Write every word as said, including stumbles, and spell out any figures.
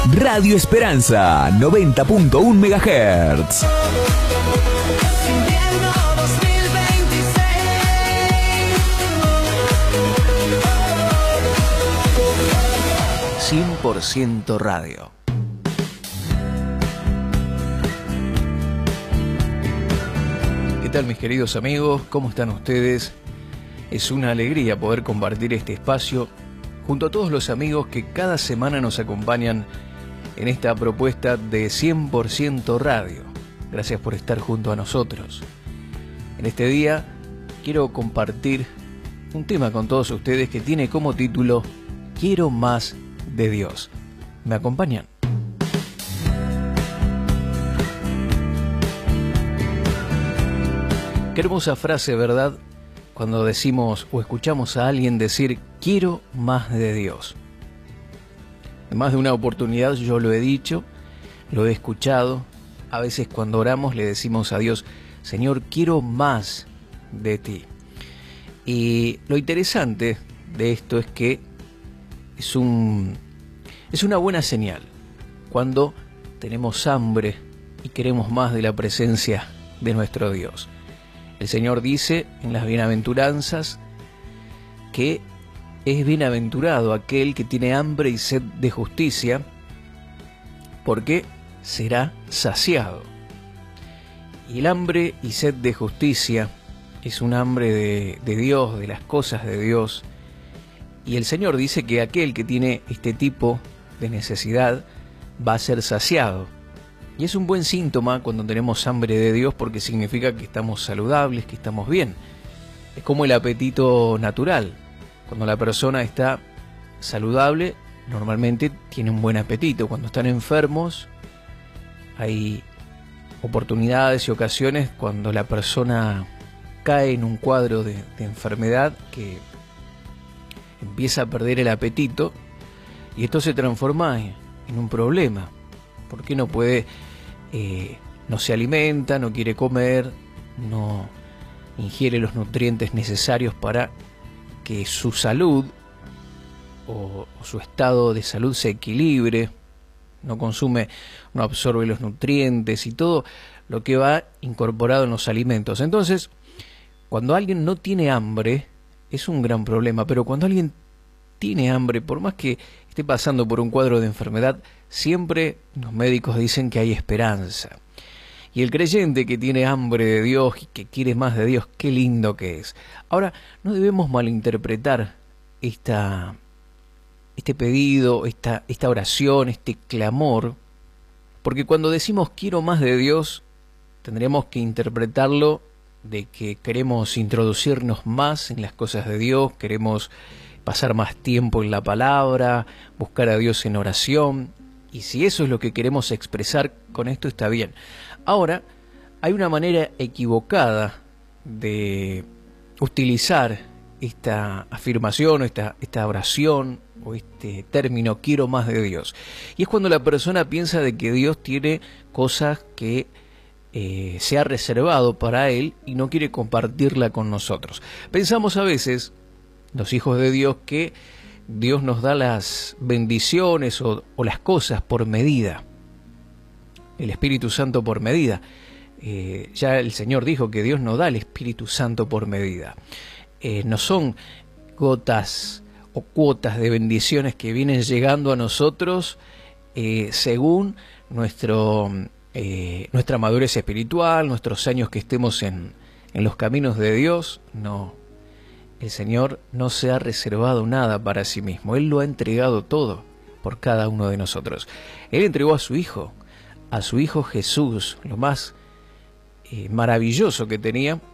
Radio Esperanza, noventa punto uno megahertz. cien por ciento Radio. ¿Qué tal, mis queridos amigos? ¿Cómo están ustedes? Es una alegría poder compartir este espacio junto a todos los amigos que cada semana nos acompañan en esta propuesta de cien por ciento Radio. Gracias por estar junto a nosotros. En este día quiero compartir un tema con todos ustedes que tiene como título Quiero más de Dios. ¿Me acompañan? Qué hermosa frase, ¿verdad? Cuando decimos o escuchamos a alguien decir quiero más de Dios. En más de una oportunidad yo lo he dicho, lo he escuchado. A veces cuando oramos le decimos a Dios, Señor, quiero más de ti. Y lo interesante de esto es que es un es una buena señal cuando tenemos hambre y queremos más de la presencia de nuestro Dios. El Señor dice en las bienaventuranzas que es bienaventurado aquel que tiene hambre y sed de justicia, porque será saciado. Y el hambre y sed de justicia es un hambre de, de Dios, de las cosas de Dios. Y el Señor dice que aquel que tiene este tipo de necesidad va a ser saciado. Y es un buen síntoma cuando tenemos hambre de Dios, porque significa que estamos saludables, que estamos bien. Es como el apetito natural. Cuando la persona está saludable, normalmente tiene un buen apetito. Cuando están enfermos, hay oportunidades y ocasiones cuando la persona cae en un cuadro de, de enfermedad que empieza a perder el apetito y esto se transforma en, en un problema. ¿Por qué no puede, eh, no se alimenta, no quiere comer, no ingiere los nutrientes necesarios para que su salud o, o su estado de salud se equilibre? No consume, no absorbe los nutrientes y todo lo que va incorporado en los alimentos. Entonces, cuando alguien no tiene hambre, es un gran problema, pero cuando alguien tiene hambre, por más que esté pasando por un cuadro de enfermedad, siempre los médicos dicen que hay esperanza. Y el creyente que tiene hambre de Dios y que quiere más de Dios, qué lindo que es. Ahora, no debemos malinterpretar esta, este pedido, esta, esta oración, este clamor, porque cuando decimos quiero más de Dios, tendremos que interpretarlo de que queremos introducirnos más en las cosas de Dios, queremos pasar más tiempo en la palabra, buscar a Dios en oración, y si eso es lo que queremos expresar con esto, está bien. Ahora, hay una manera equivocada de utilizar esta afirmación, esta, esta oración o este término quiero más de Dios, y es cuando la persona piensa de que Dios tiene cosas que Eh, se ha reservado para él y no quiere compartirla con nosotros. Pensamos a veces, los hijos de Dios, que Dios nos da las bendiciones o, o las cosas por medida, el Espíritu Santo por medida. Eh, ya el Señor dijo que Dios no da el Espíritu Santo por medida. Eh, no son gotas o cuotas de bendiciones que vienen llegando a nosotros eh, según nuestro... Eh, nuestra madurez espiritual, nuestros años que estemos en, en los caminos de Dios. No, el Señor no se ha reservado nada para sí mismo. Él lo ha entregado todo por cada uno de nosotros. Él entregó a su Hijo, a su Hijo Jesús, lo más eh, maravilloso que tenía,